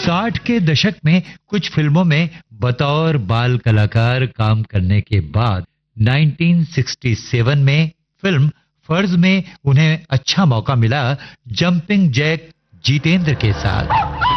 60 के दशक में कुछ फिल्मों में बतौर बाल कलाकार काम करने के बाद 1967 में फिल्म फर्ज में उन्हें अच्छा मौका मिला जंपिंग जैक जितेंद्र के साथ।